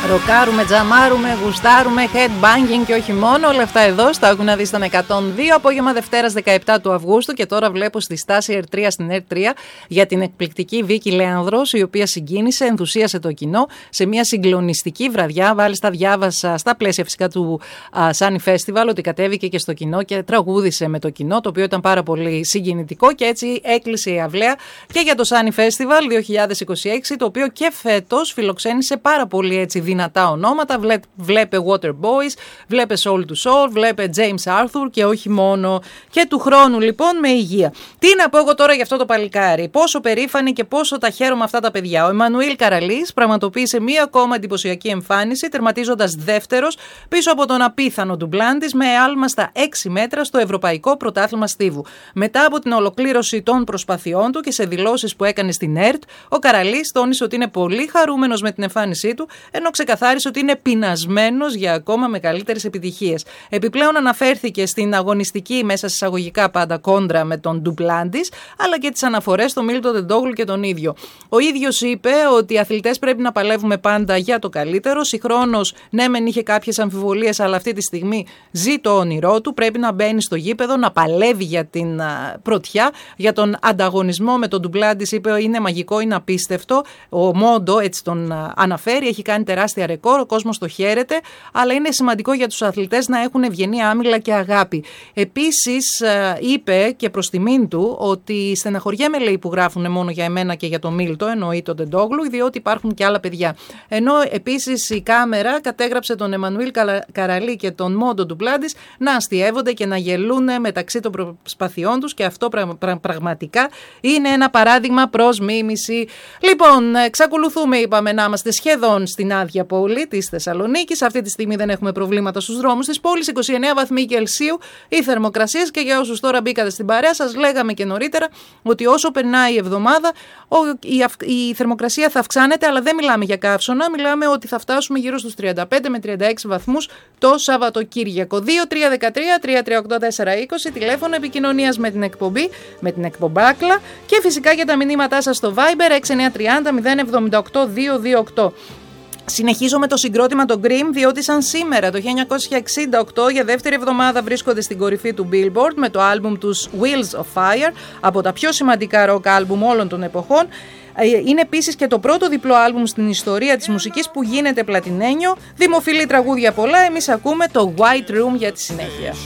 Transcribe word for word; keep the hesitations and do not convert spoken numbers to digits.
Ροκάρουμε, τζαμάρουμε, γουστάρουμε, headbanging και όχι μόνο. Όλα αυτά εδώ στα Άκου να δεις ήταν εκατόν δύο. Απόγευμα Δευτέρας δεκαεπτά του Αυγούστου. Και τώρα βλέπω στη στάση ερ τρία στην ερ τρία για την εκπληκτική Βίκη Λέανδρος, η οποία συγκίνησε, ενθουσίασε το κοινό σε μια συγκλονιστική βραδιά. Μάλιστα, διάβασα στα πλαίσια φυσικά του Sunny Festival ότι κατέβηκε και στο κοινό και τραγούδισε με το κοινό, το οποίο ήταν πάρα πολύ συγκινητικό. Και έτσι έκλεισε η αυλαία και για το Sunny Festival δύο χιλιάδες είκοσι έξι, το οποίο και φέτος φιλοξένησε πάρα πολύ έτσι δυνατά ονόματα. Βλέ, βλέπε Waterboys, βλέπε Soul to Soul, βλέπε James Arthur και όχι μόνο. Και του χρόνου λοιπόν με υγεία. Τι να πω εγώ τώρα για αυτό το παλικάρι. Πόσο περήφανη και πόσο τα χαίρομαι αυτά τα παιδιά. Ο Εμμανουήλ Καραλής πραγματοποίησε μία ακόμα εντυπωσιακή εμφάνιση, τερματίζοντας δεύτερος πίσω από τον απίθανο ντουμπλάντης με άλμα στα έξι μέτρα στο Ευρωπαϊκό Πρωτάθλημα Στίβου. Μετά από την ολοκλήρωση των προσπαθειών του και σε δηλώσεις που έκανε στην ΕΡΤ, ο Καραλής τόνισε ότι είναι πολύ χαρούμενος με την εμφάνισή του, ενώ ξεκαθάρισε ότι είναι πεινασμένος για ακόμα μεγαλύτερες επιτυχίες. Επιπλέον αναφέρθηκε στην αγωνιστική, μέσα εισαγωγικά πάντα, κόντρα με τον ντουμπλάντης, αλλά και τις αναφορές στο Μίλτο Τεντόγλου και τον ίδιο. Ο ίδιος είπε ότι οι αθλητές πρέπει να παλεύουμε πάντα για το καλύτερο. Συγχρόνως, ναι, μεν είχε κάποιες αμφιβολίες, αλλά αυτή τη στιγμή ζει το όνειρό του. Πρέπει να μπαίνει στο γήπεδο, να παλεύει για την πρωτιά, για τον ανταγωνισμό με τον ντουμπλάντης. Είπε είναι μαγικό, είναι απίστευτο. Ο Μόντο έτσι τον αναφέρει, έχει κάνει τεράστια ρεκόρ, ο κόσμος το χαίρεται, αλλά είναι σημαντικό για τους αθλητές να έχουν ευγενή άμυλα και αγάπη. Επίσης, είπε και προς τιμήν του ότι στεναχωριέμαι, λέει, που γράφουν μόνο για εμένα και για τον Μίλτο, εννοεί τον Τεντόγλου, διότι υπάρχουν και άλλα παιδιά. Ενώ επίσης η κάμερα κατέγραψε τον Εμμανουήλ Καραλή και τον Μόντο Ντουμπλάντης να αστιεύονται και να γελούν μεταξύ των προσπαθειών τους, και αυτό πρα, πρα, πραγματικά είναι ένα παράδειγμα προς μίμηση. Λοιπόν, εξακολουθούμε, είπαμε, να είμαστε σχεδόν στην άδεια πόλη της Θεσσαλονίκης. Αυτή τη στιγμή δεν έχουμε προβλήματα στους δρόμους της πόλης. είκοσι εννέα βαθμοί Κελσίου οι θερμοκρασίες, και για όσους τώρα μπήκατε στην παρέα, σας λέγαμε και νωρίτερα ότι όσο περνάει η εβδομάδα η, η θερμοκρασία θα αυξάνεται, αλλά δεν μιλάμε για καύσωνα, μιλάμε ότι θα φτάσουμε γύρω στους τριάντα πέντε με τριάντα έξι βαθμούς το Σαββατοκύριακο. δύο τρία ένα τρία τρία τρία οκτώ τέσσερα είκοσι τηλέφωνο επικοινωνίας με την εκπομπή, με την εκπομπάκλα, και φυσικά για τα μηνύματά σας στο Viber έξι εννιά τρία μηδέν μηδέν εβδομήντα οκτώ δύο δύο οκτώ. Συνεχίζω με το συγκρότημα των Cream, διότι σαν σήμερα το χίλια εννιακόσια εξήντα οκτώ για δεύτερη εβδομάδα βρίσκονται στην κορυφή του Billboard με το άλμπουμ τους Wheels of Fire, από τα πιο σημαντικά rock άλμπουμ όλων των εποχών. Είναι επίσης και το πρώτο διπλό άλμπουμ στην ιστορία της μουσικής που γίνεται πλατινένιο. Δημοφιλή τραγούδια πολλά, εμείς ακούμε το White Room για τη συνέχεια.